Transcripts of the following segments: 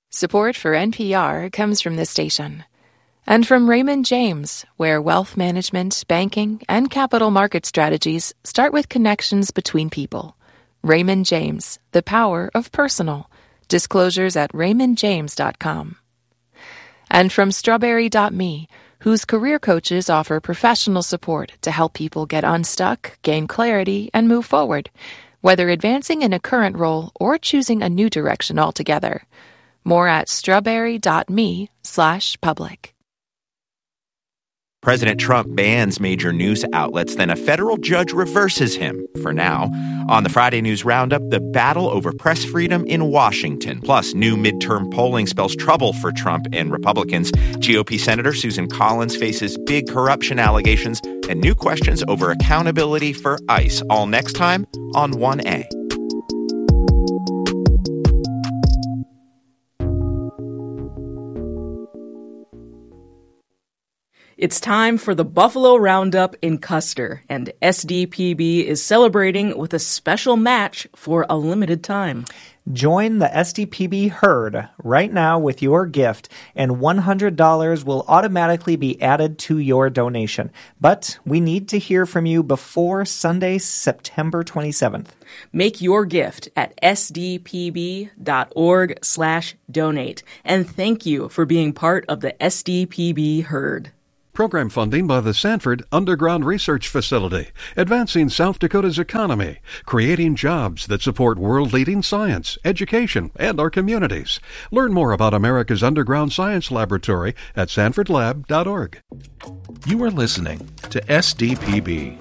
Support for NPR comes from this station. And from Raymond James, where wealth management, banking, and capital market strategies start with connections between people. Raymond James, the power of personal. Disclosures at raymondjames.com. And from Strawberry.me, whose career coaches offer professional support to help people get unstuck, gain clarity, and move forward, whether advancing in a current role or choosing a new direction altogether. More at strawberry.me/public. President Trump bans major news outlets, then a federal judge reverses him for now. On the Friday News Roundup, the battle over press freedom in Washington. Plus, new midterm polling spells trouble for Trump and Republicans. GOP Senator Susan Collins faces big corruption allegations and new questions over accountability for ICE. All next time on 1A. It's time for the Buffalo Roundup in Custer, and SDPB is celebrating with a special match for a limited time. Join the SDPB herd right now with your gift, and $100 will automatically be added to your donation. But we need to hear from you before Sunday, September 27th. Make your gift at sdpb.org/donate. And thank you for being part of the SDPB herd. Program funding by the Sanford Underground Research Facility, advancing South Dakota's economy, creating jobs that support world-leading science, education, and our communities. Learn more about America's Underground Science Laboratory at sanfordlab.org. You are listening to SDPB.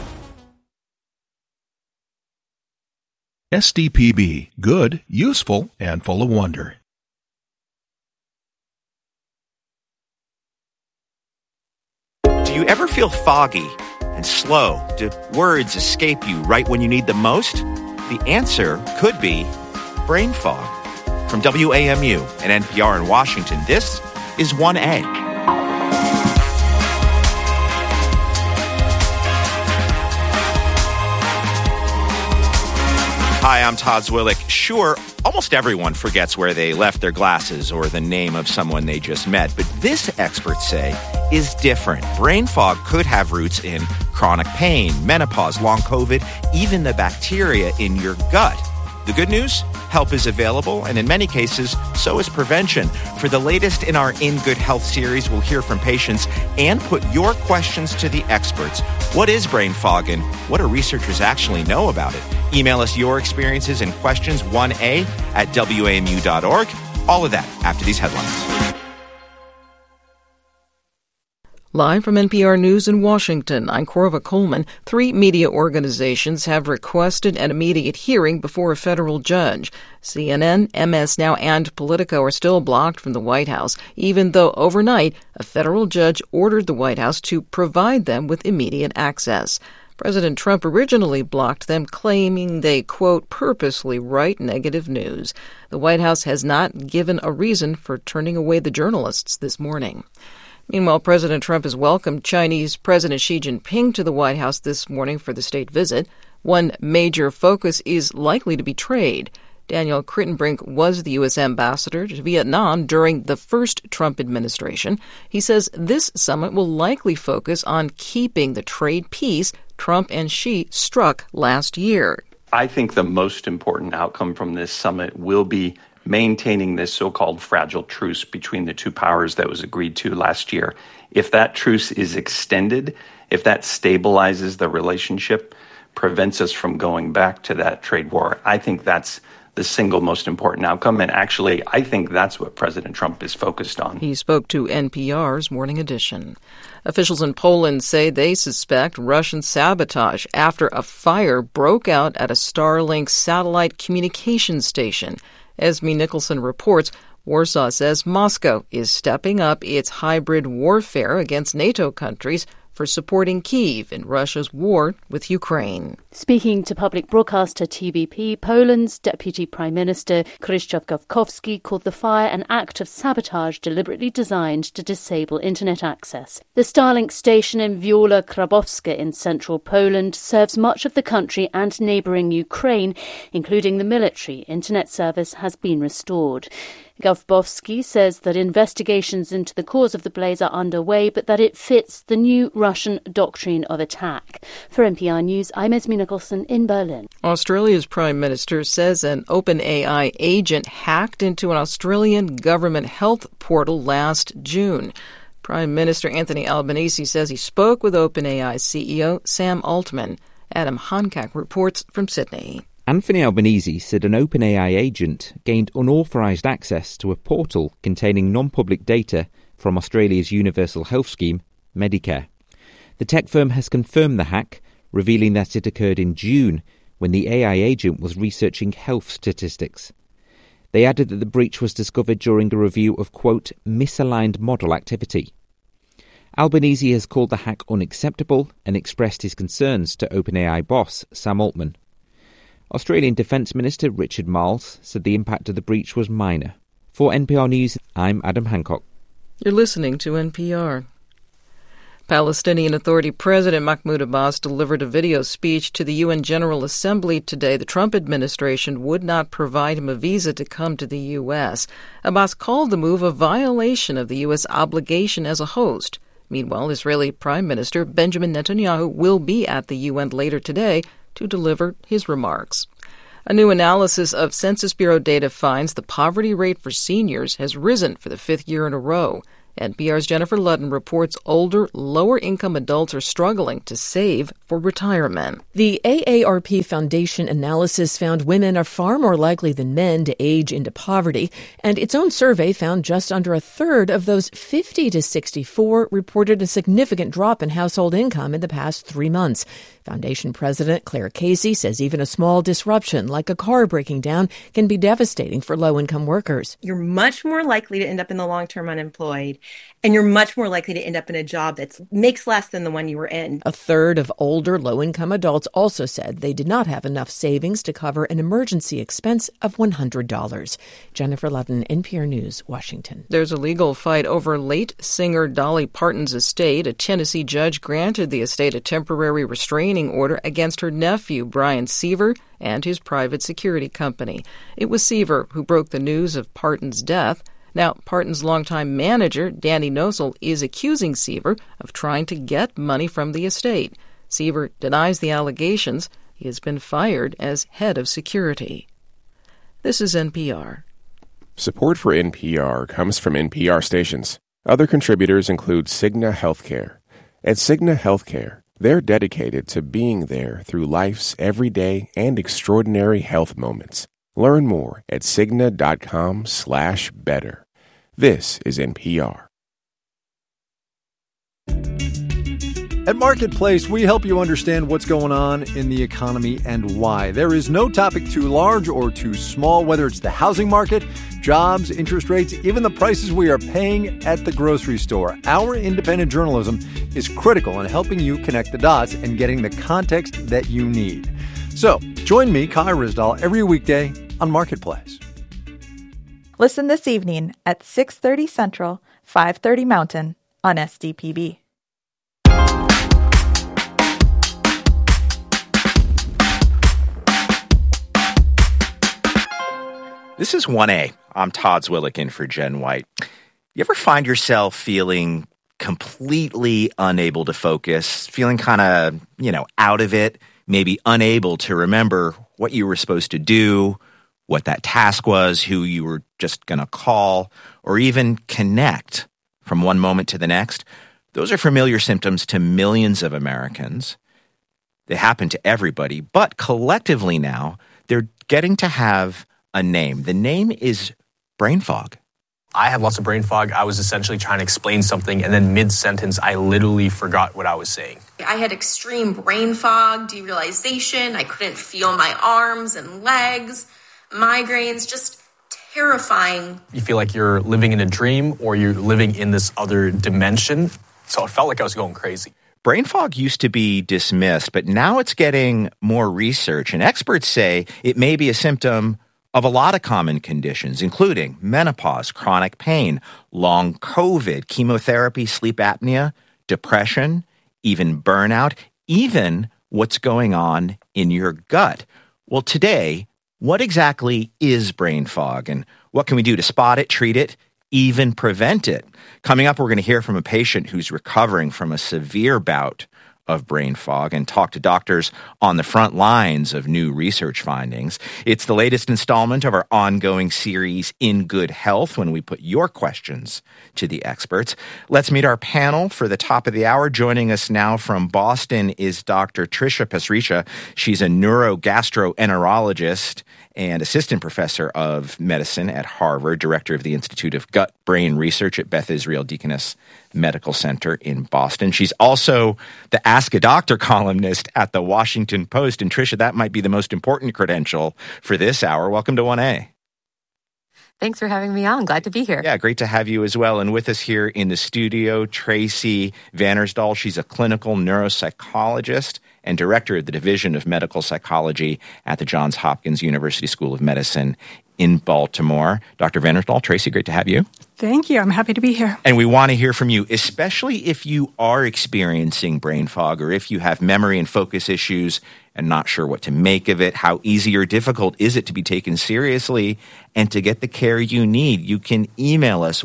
SDPB, good, useful, and full of wonder. Do you ever feel foggy and slow? Do words escape you right when you need them most? The answer could be brain fog. From WAMU and NPR in Washington, this is 1A. Hi, I'm Todd Zwillich. Sure, almost everyone forgets where they left their glasses or the name of someone they just met, but this, experts say, is different. Brain fog could have roots in chronic pain, menopause, long COVID, even the bacteria in your gut. The good news? Help is available, and in many cases, so is prevention. For the latest in our In Good Health series, we'll hear from patients and put your questions to the experts. What is brain fog, and what do researchers actually know about it? Email us your experiences and questions, 1a@wamu.org. All of that after these headlines. Live from NPR News in Washington, I'm Corva Coleman. 3 media organizations have requested an immediate hearing before a federal judge. CNN, MS Now, and Politico are still blocked from the White House, even though overnight a federal judge ordered the White House to provide them with immediate access. President Trump originally blocked them, claiming they, quote, purposely write negative news. The White House has not given a reason for turning away the journalists this morning. Meanwhile, President Trump has welcomed Chinese President Xi Jinping to the White House this morning for the state visit. One major focus is likely to be trade. Daniel Kritenbrink was the U.S. ambassador to Vietnam during the first Trump administration. He says this summit will likely focus on keeping the trade peace Trump and Xi struck last year. I think the most important outcome from this summit will be maintaining this so-called fragile truce between the two powers that was agreed to last year. If that truce is extended, if that stabilizes the relationship, prevents us from going back to that trade war, I think that's the single most important outcome. And actually, I think that's what President Trump is focused on. He spoke to NPR's Morning Edition. Officials in Poland say they suspect Russian sabotage after a fire broke out at a Starlink satellite communications station. Esme Nicholson reports Warsaw says Moscow is stepping up its hybrid warfare against NATO countries for supporting Kyiv in Russia's war with Ukraine. Speaking to public broadcaster TVP, Poland's Deputy Prime Minister Krzysztof Gawkowski called the fire an act of sabotage deliberately designed to disable internet access. The Starlink station in Wiola Krabowska in central Poland serves much of the country and neighbouring Ukraine, including the military. Internet service has been restored. Gavbovsky says that investigations into the cause of the blaze are underway, but that it fits the new Russian doctrine of attack. For NPR News, I'm Esme Nicholson in Berlin. Australia's Prime Minister says an OpenAI agent hacked into an Australian government health portal last June. Prime Minister Anthony Albanese says he spoke with OpenAI CEO Sam Altman. Adam Hancock reports from Sydney. Anthony Albanese said an OpenAI agent gained unauthorised access to a portal containing non-public data from Australia's universal health scheme, Medicare. The tech firm has confirmed the hack, revealing that it occurred in June when the AI agent was researching health statistics. They added that the breach was discovered during a review of, quote, misaligned model activity. Albanese has called the hack unacceptable and expressed his concerns to OpenAI boss Sam Altman. Australian Defence Minister Richard Marles said the impact of the breach was minor. For NPR News, I'm Adam Hancock. You're listening to NPR. Palestinian Authority President Mahmoud Abbas delivered a video speech to the UN General Assembly today. The Trump administration would not provide him a visa to come to the U.S. Abbas called the move a violation of the U.S. obligation as a host. Meanwhile, Israeli Prime Minister Benjamin Netanyahu will be at the UN later today to deliver his remarks. A new analysis of Census Bureau data finds the poverty rate for seniors has risen for the fifth year in a row. NPR's Jennifer Ludden reports older, lower-income adults are struggling to save for retirement. The AARP Foundation analysis found women are far more likely than men to age into poverty, and its own survey found just under a third of those 50 to 64 reported a significant drop in household income in the past 3 months. Foundation President Claire Casey says even a small disruption, like a car breaking down, can be devastating for low-income workers. You're much more likely to end up in the long-term unemployed, and you're much more likely to end up in a job that makes less than the one you were in. A third of older, low-income adults also said they did not have enough savings to cover an emergency expense of $100. Jennifer Ludden, NPR News, Washington. There's a legal fight over late singer Dolly Parton's estate. A Tennessee judge granted the estate a temporary restraining order against her nephew, Brian Seaver, and his private security company. It was Seaver who broke the news of Parton's death. Now, Parton's longtime manager, Danny Nosel, is accusing Seaver of trying to get money from the estate. Seaver denies the allegations. He has been fired as head of security. This is NPR. Support for NPR comes from NPR stations. Other contributors include Cigna Healthcare. At Cigna Healthcare, they're dedicated to being there through life's everyday and extraordinary health moments. Learn more at Cigna.com/better. This is NPR. At Marketplace, we help you understand what's going on in the economy and why. There is no topic too large or too small, whether it's the housing market, jobs, interest rates, even the prices we are paying at the grocery store. Our independent journalism is critical in helping you connect the dots and getting the context that you need. So, join me, Kai Ryssdal, every weekday on Marketplace. Listen this evening at 6:30 Central, 5:30 Mountain on SDPB. This is 1A. I'm Todd Zwillich in for Jen White. You ever find yourself feeling completely unable to focus, feeling kind of, out of it, maybe unable to remember what you were supposed to do, what that task was, who you were just going to call, or even connect from one moment to the next? Those are familiar symptoms to millions of Americans. They happen to everybody, but collectively now, they're getting to have a name. The name is brain fog. I have lots of brain fog. I was essentially trying to explain something, and then mid-sentence, I literally forgot what I was saying. I had extreme brain fog, derealization. I couldn't feel my arms and legs, migraines, just terrifying. You feel like you're living in a dream or you're living in this other dimension. So it felt like I was going crazy. Brain fog used to be dismissed, but now it's getting more research, and experts say it may be a symptom of a lot of common conditions, including menopause, chronic pain, long COVID, chemotherapy, sleep apnea, depression, even burnout, even what's going on in your gut. Well, today, What exactly is brain fog, and what can we do to spot it, treat it, even prevent it? Coming up, we're going to hear from a patient who's recovering from a severe bout of brain fog and talk to doctors on the front lines of new research findings. It's the latest installment of our ongoing series, In Good Health, when we put your questions to the experts. Let's meet our panel for the top of the hour. Joining us now from Boston is Dr. Tricia Pasricha. She's a neurogastroenterologist and assistant professor of medicine at Harvard, director of the Institute of Gut-Brain Research at Beth Israel Deaconess Medical Center in Boston. She's also the Ask a Doctor columnist at the Washington Post. And Tricia, that might be the most important credential for this hour. Welcome to 1A. Thanks for having me on. Glad to be here. Yeah, great to have you as well. And with us here in the studio, Tracy Vannersdal. She's a clinical neuropsychologist and director of the Division of Medical Psychology at the Johns Hopkins University School of Medicine in Baltimore. Dr. Vannersdal, Tracy, great to have you. Thank you. I'm happy to be here. And we want to hear from you, especially if you are experiencing brain fog or if you have memory and focus issues and not sure what to make of it. How easy or difficult is it to be taken seriously and to get the care you need? You can email us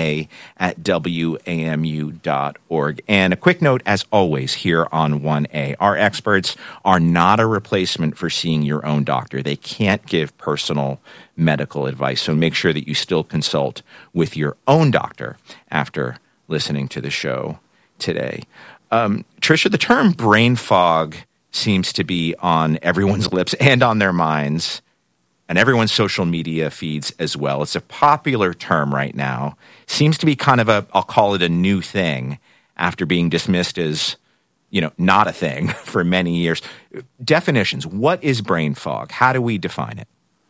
1a@wamu.org. And a quick note, as always, here on 1A. Our experts are not a replacement for seeing your own doctor. They can't give personal medical advice, so make sure that you still consult with your own doctor after listening to the show today. Tricia, the term brain fog seems to be on everyone's lips and on their minds and everyone's social media feeds as well. It's a popular term right now. Seems to be kind of I'll call it a new thing after being dismissed as, not a thing for many years. Definitions. What is brain fog? How do we define it?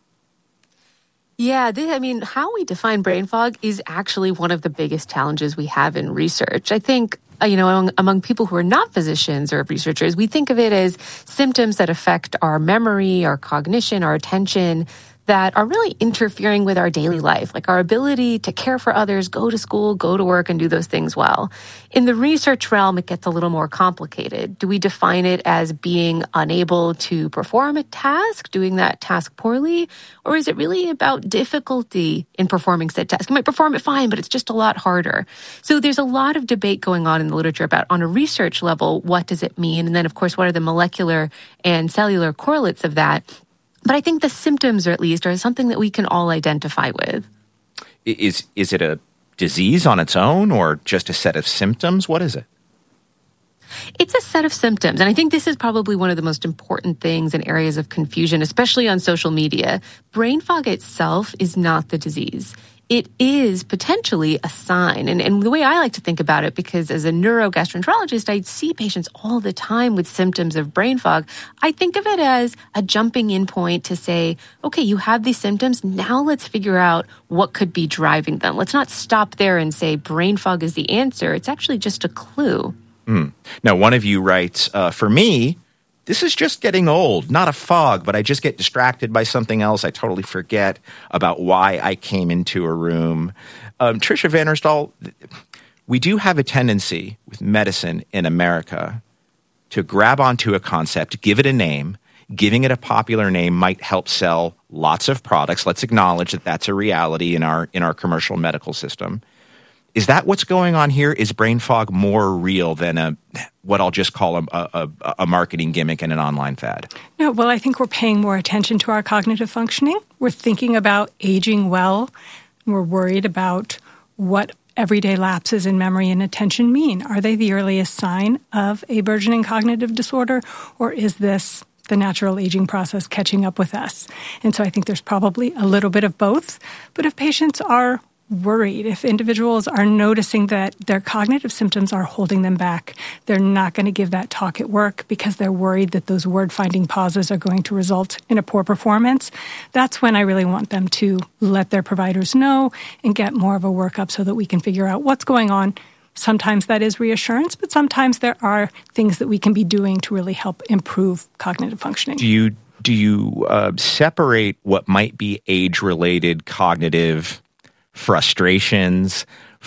Yeah, how we define brain fog is actually one of the biggest challenges we have in research. I think, among people who are not physicians or researchers, we think of it as symptoms that affect our memory, our cognition, our attention, that are really interfering with our daily life, like our ability to care for others, go to school, go to work, and do those things well. In the research realm, it gets a little more complicated. Do we define it as being unable to perform a task, doing that task poorly? Or is it really about difficulty in performing said task? You might perform it fine, but it's just a lot harder. So there's a lot of debate going on in the literature about, on a research level, what does it mean? And then, of course, what are the molecular and cellular correlates of that? But I think the symptoms, or at least, are something that we can all identify with. Is it a disease on its own or just a set of symptoms? What is it? It's a set of symptoms. And I think this is probably one of the most important things in areas of confusion, especially on social media. Brain fog itself is not the disease. It is potentially a sign. And the way I like to think about it, because as a neurogastroenterologist, I see patients all the time with symptoms of brain fog. I think of it as a jumping in point to say, okay, you have these symptoms. Now let's figure out what could be driving them. Let's not stop there and say brain fog is the answer. It's actually just a clue. Now, one of you writes, for me, this is just getting old, not a fog, but I just get distracted by something else. I totally forget about why I came into a room. Tricia Vannersdal, we do have a tendency with medicine in America to grab onto a concept, give it a name. Giving it a popular name might help sell lots of products. Let's acknowledge that that's a reality in our commercial medical system. Is that what's going on here? Is brain fog more real than what I'll just call a marketing gimmick and an online fad? No, well, I think we're paying more attention to our cognitive functioning. We're thinking about aging well. We're worried about what everyday lapses in memory and attention mean. Are they the earliest sign of a burgeoning cognitive disorder, or is this the natural aging process catching up with us? And so I think there's probably a little bit of both. But if patients are worried, if individuals are noticing that their cognitive symptoms are holding them back, they're not going to give that talk at work because they're worried that those word-finding pauses are going to result in a poor performance, that's when I really want them to let their providers know and get more of a workup so that we can figure out what's going on. Sometimes that is reassurance, but sometimes there are things that we can be doing to really help improve cognitive functioning. Do you separate what might be age-related cognitive frustrations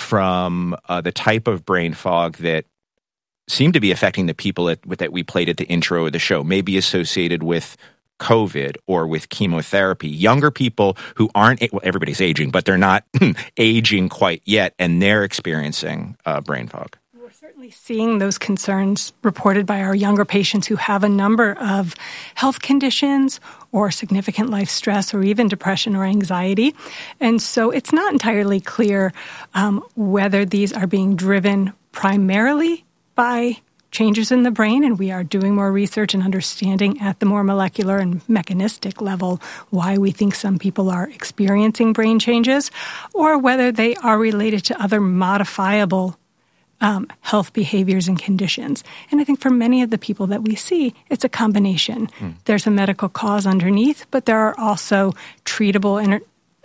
from the type of brain fog that seem to be affecting the people that we played at the intro of the show, maybe associated with COVID or with chemotherapy. Younger people who aren't, well, everybody's aging, but they're not aging quite yet, and they're experiencing brain fog. We're certainly seeing those concerns reported by our younger patients who have a number of health conditions or significant life stress or even depression or anxiety. And so it's not entirely clear whether these are being driven primarily by changes in the brain, and we are doing more research and understanding at the more molecular and mechanistic level why we think some people are experiencing brain changes, or whether they are related to other modifiable health behaviors and conditions. And I think for many of the people that we see, it's a combination. There's a medical cause underneath, but there are also treatable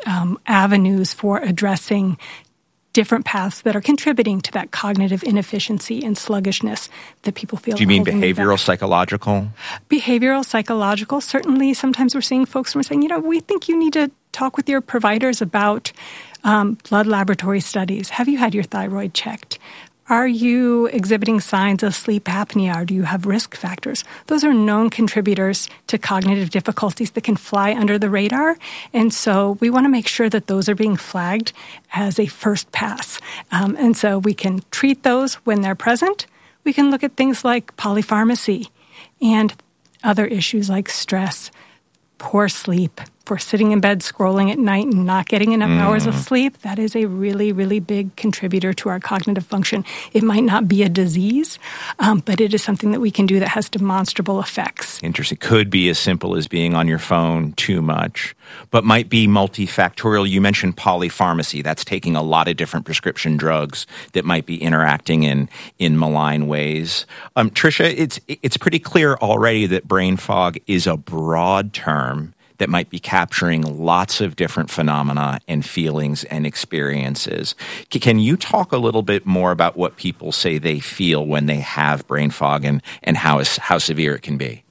avenues for addressing different paths that are contributing to that cognitive inefficiency and sluggishness that people feel. Do you mean behavioral, psychological? Behavioral, psychological. Certainly, sometimes we're seeing folks who are saying, we think you need to talk with your providers about blood laboratory studies. Have you had your thyroid checked? Are you exhibiting signs of sleep apnea, or do you have risk factors? Those are known contributors to cognitive difficulties that can fly under the radar. And so we want to make sure that those are being flagged as a first pass. And so we can treat those when they're present. We can look at things like polypharmacy and other issues like stress, poor sleep. If we're sitting in bed scrolling at night and not getting enough hours of sleep, that is a really, really big contributor to our cognitive function. It might not be a disease, but it is something that we can do that has demonstrable effects. Interesting. Could be as simple as being on your phone too much, but might be multifactorial. You mentioned polypharmacy. That's taking a lot of different prescription drugs that might be interacting in malign ways. Tricia, it's pretty clear already that brain fog is a broad term that might be capturing lots of different phenomena and feelings and experiences. Can you talk a little bit more about what people say they feel when they have brain fog and how severe it can be?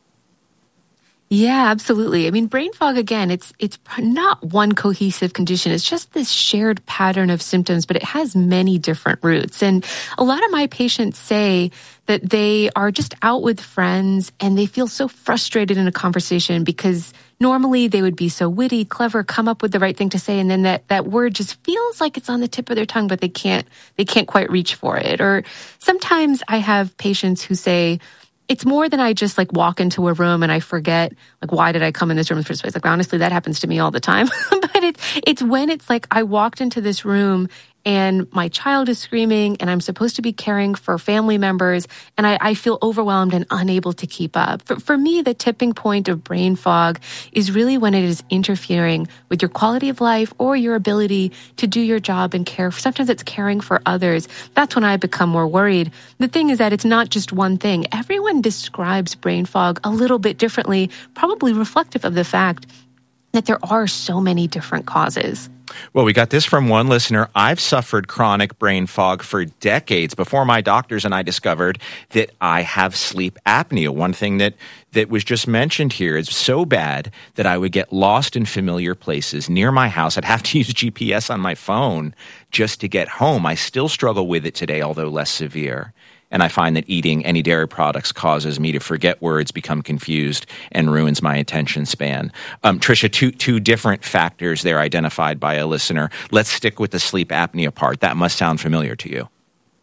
Yeah, absolutely. I mean, brain fog, again, it's not one cohesive condition. It's just this shared pattern of symptoms, but it has many different roots. And a lot of my patients say that they are just out with friends and they feel so frustrated in a conversation because normally they would be so witty, clever, come up with the right thing to say, and then that word just feels like it's on the tip of their tongue, but they can't quite reach for it. Or sometimes I have patients who say, it's more than I just walk into a room and I forget, why did I come in this room in the first place? Honestly, that happens to me all the time. But it's when it's I walked into this room and my child is screaming and I'm supposed to be caring for family members and I feel overwhelmed and unable to keep up. For me, the tipping point of brain fog is really when it is interfering with your quality of life or your ability to do your job and care. Sometimes it's caring for others. That's when I become more worried. The thing is that it's not just one thing. Everyone describes brain fog a little bit differently, probably reflective of the fact that there are so many different causes. Well, we got this from one listener. I've suffered chronic brain fog for decades before my doctors and I discovered that I have sleep apnea. One thing that was just mentioned here is so bad that I would get lost in familiar places near my house. I'd have to use GPS on my phone just to get home. I still struggle with it today, although less severe. And I find that eating any dairy products causes me to forget words, become confused, and ruins my attention span. Tricia, two different factors there identified by a listener. Let's stick with the sleep apnea part. That must sound familiar to you.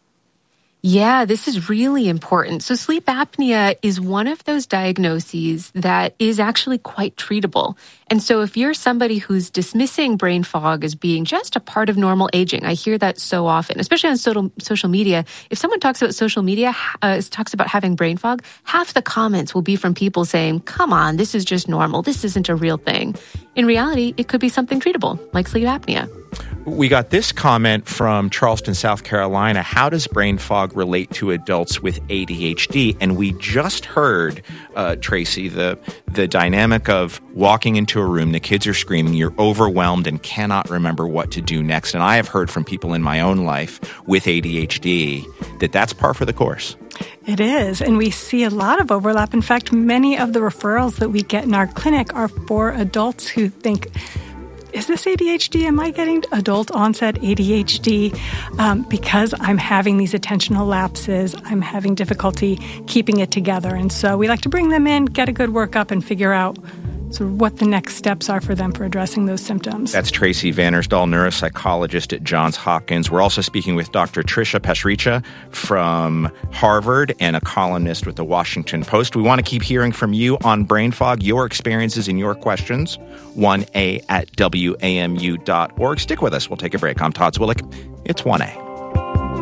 Yeah, this is really important. So sleep apnea is one of those diagnoses that is actually quite treatable. And so if you're somebody who's dismissing brain fog as being just a part of normal aging, I hear that so often, especially on social media. If someone talks about social media, talks about having brain fog, half the comments will be from people saying, come on, this is just normal. This isn't a real thing. In reality, it could be something treatable, like sleep apnea. We got this comment from Charleston, South Carolina. How does brain fog relate to adults with ADHD? And we just heard, Tracy, the dynamic of walking into a room, the kids are screaming, you're overwhelmed and cannot remember what to do next. And I have heard from people in my own life with ADHD that that's par for the course. It is, and we see a lot of overlap. In fact, many of the referrals that we get in our clinic are for adults who think, is this ADHD? Am I getting adult onset ADHD because I'm having these attentional lapses? I'm having difficulty keeping it together. And so we like to bring them in, get a good workup, and figure out sort of what the next steps are for them for addressing those symptoms. That's Tracy Vannersdal, neuropsychologist at Johns Hopkins. We're also speaking with Dr. Tricia Pasricha from Harvard and a columnist with the Washington Post. We want to keep hearing from you on brain fog, your experiences and your questions. 1A@WAMU.org. Stick with us. We'll take a break. I'm Todd Zwillich. It's 1A.